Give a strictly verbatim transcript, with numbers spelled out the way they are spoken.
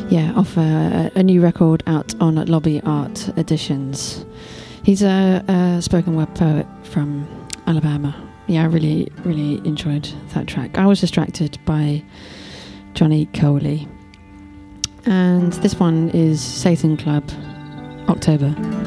Yeah, off a, a new record out on Lobby Art Editions. He's a, a spoken word poet from Alabama. Yeah, I really, really enjoyed that track. I was distracted by Johnny Coley. And this one is Satan Club, October.